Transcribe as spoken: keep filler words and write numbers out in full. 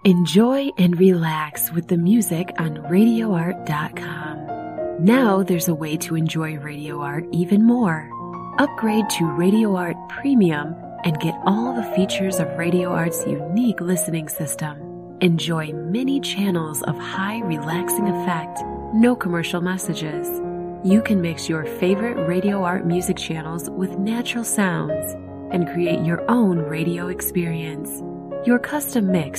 Enjoy and relax with the music on radio art dot com. Now there's a way to enjoy Radio Art even more. Upgrade to Radio Art Premium and get all the features of Radio Art's unique listening system. Enjoy many channels of high relaxing effect, no commercial messages. You can mix your favorite Radio Art music channels with natural sounds and create your own radio experience. Your custom mix